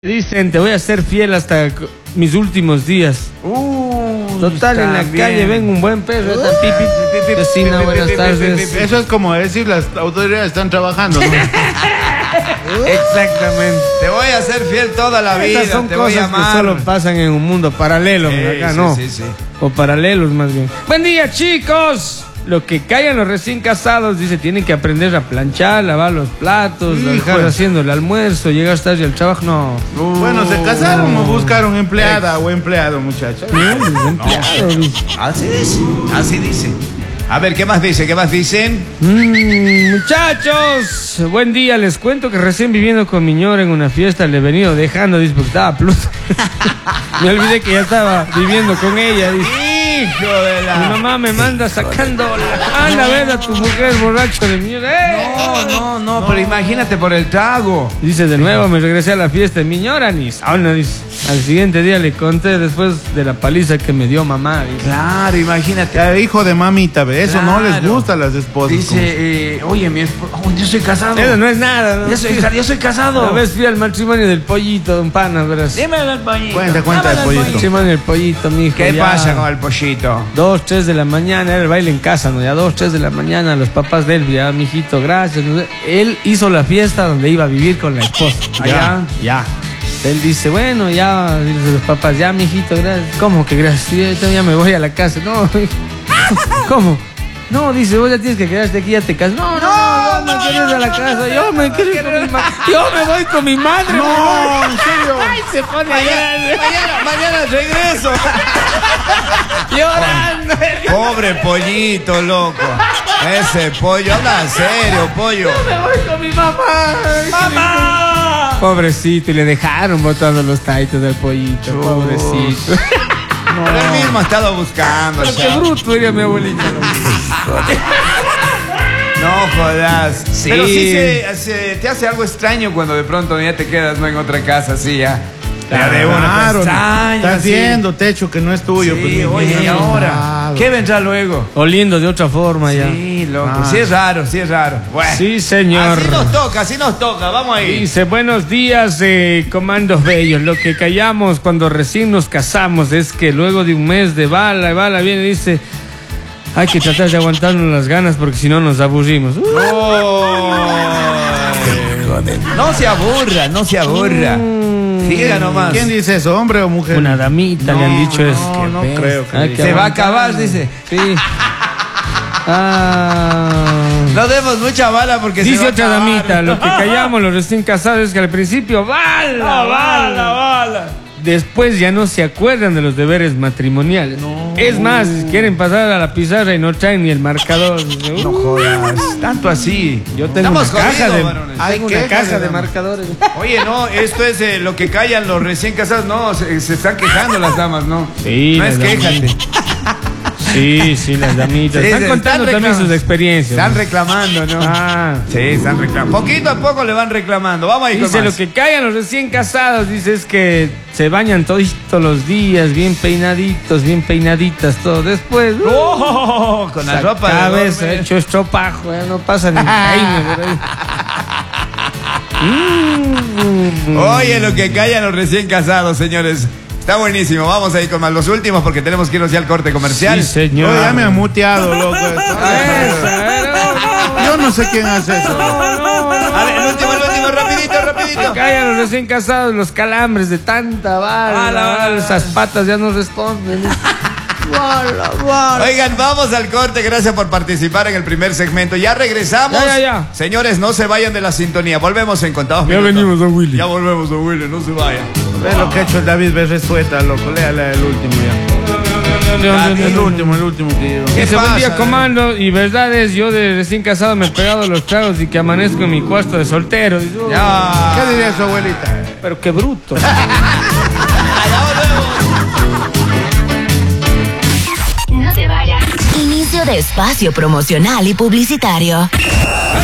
Dicen, te voy a ser fiel hasta mis últimos días. Total, en la calle ven un buen perro. Vecina, buenas tardes. Eso es como decir, las autoridades están trabajando, ¿no? Exactamente. Te voy a ser fiel toda la vida. Estas son te voy a cosas que amar. solo pasan en un mundo paralelo. Acá no. Sí. O paralelos más bien. Buen día, chicos. Lo que callan los recién casados, dice, tienen que aprender a planchar, lavar los platos, dejar haciendo el almuerzo, llegar tarde al trabajo. No. Bueno, ¿se casaron o buscaron empleada o empleado, muchachos? Así dice. A ver, ¿qué más dice? ¿Qué más dicen? Muchachos, buen día. Les cuento que recién viviendo con mi ñora en una fiesta le he venido dejando, dice, porque estaba Pluto. Me olvidé que ya estaba viviendo con ella, dice. Hijo de la... Mi mamá me manda sacando anda a ver a tu mujer borracho de mierda. No, pero imagínate por el trago. Dice, de nuevo me regresé a la fiesta de mi ñora, ni sauna, dice. Al siguiente día le conté después de la paliza que me dio mamá, dice. Claro, imagínate. Ya, hijo de mamita, ve, eso no les gusta a las esposas. Dice, oye, mi esposa, yo soy casado. Eso no es nada, ¿no? Yo soy casado. Una vez fui al matrimonio del pollito, don Pana, verás. Dime del pollito. Cuenta el pollito. Matrimonio del pollito, mijo. ¿Qué ya. pasa con el pollito? 2, 3 de la mañana, era el baile en casa, ¿no? Ya 2, 3 de la mañana, los papás de él, ya, mijito, gracias. ¿No? Él hizo la fiesta donde iba a vivir con la esposa. Allá. Ya. Él dice, bueno, ya, dice los papás, ya, mijito, gracias. ¿Cómo que gracias? Yo ya me voy a la casa. No, ¿cómo? No, dice, vos ya tienes que quedarte aquí, ya te casas. No, me quedes a la casa. Yo me quiero ir con mi madre. Yo me voy con mi madre. No, en serio. Ay, se pone allá. Mañana regreso. Llorando. Pobre pollito, loco. Ese pollo, habla en serio, pollo. Yo me voy con mi mamá. ¡Mamá! Pobrecito, y le dejaron botando los taitos del pollito. Pobrecito. Pero él mismo ha estado buscando. Pero qué bruto, diría mi abuelita. No jodas. Sí. Pero sí te hace algo extraño cuando de pronto ya te quedas no en otra casa, así ya. Ya de una Claro, extraño, estás así. viendo techo que no es tuyo. Sí, pues, oye, ¿y ahora? ¿Qué vendrá luego? Oliendo de otra forma ya. Sí, loco. Sí es raro. Bueno. Sí, señor. Así nos toca. Vamos ahí. Dice, buenos días, comandos bellos. Lo que callamos cuando recién nos casamos es que luego de un mes de bala viene y dice, hay que tratar de aguantarnos las ganas porque si no nos aburrimos. No se aburra. Siga nomás. ¿Quién dice eso, hombre o mujer? Una damita le han dicho eso. No creo que Se va a acabar, dice. Sí. No demos mucha bala porque Dice se va a otra acabar. damita, lo que callamos los recién casados es que al principio bala. Después ya no se acuerdan de los deberes matrimoniales. Es más, quieren pasar a la pizarra y no traen ni el marcador. No jodas. Tanto así. Yo tengo Estamos una caja jodidos, de, varones. tengo una caja de marcadores. Oye, no, esto es lo que callan los recién casados. No, se están quejando las damas, ¿no? Sí, no es las quéjate. Sí, las damitas. Sí, Están contando también sus experiencias. Están reclamando, ¿no? Sí, están reclamando. Poquito a poco le van reclamando. Vamos ahí con Dice, más. lo que callan los recién casados, dice, es que se bañan todos los días, bien peinaditos, bien peinaditas, todo. Después, Con la ropa de cabeza dormir. hecho estropajo, ya no pasa ni peine por ahí. Oye, lo que callan los recién casados, señores. Está buenísimo. Vamos ahí con más los últimos porque tenemos que irnos ya al corte comercial. Sí, señor. Oye, ya me han muteado, loco. Yo no sé quién hace eso. A ver, el último, rapidito. Callan los recién casados, los calambres de tanta bala. Esas patas ya no responden. Oigan, vamos al corte. Gracias por participar en el primer segmento. Ya regresamos. Ya. Señores, no se vayan de la sintonía. Volvemos en contados Ya minutos. venimos, don Willy. Ya volvemos, don Willy. No se vayan. Ve lo que ha hecho el David Berresueta, loco. Léala el último ya. El último que digo. Dice, buen día, pasa? comando. Y verdad es, yo de recién casado me he pegado los tragos y que amanezco en mi cuarto de soltero. Dice, Ya. ¿Qué diría su abuelita? pero qué bruto. No te vayas. Inicio de espacio promocional y publicitario.